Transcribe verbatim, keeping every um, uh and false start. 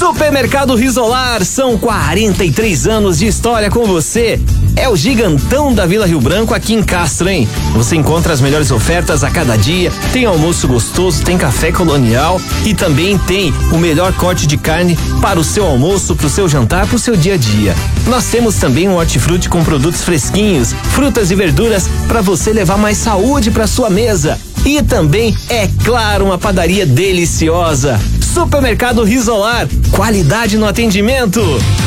Supermercado Risolar, são quarenta e três anos de história com você. É o gigantão da Vila Rio Branco aqui em Castro, hein? Você encontra as melhores ofertas a cada dia, tem almoço gostoso, tem café colonial e também tem o melhor corte de carne para o seu almoço, para o seu jantar, para o seu dia a dia. Nós temos também um hortifruti com produtos fresquinhos, frutas e verduras para você levar mais saúde para sua mesa. E também, é claro, uma padaria deliciosa. Supermercado Risolar, qualidade no atendimento.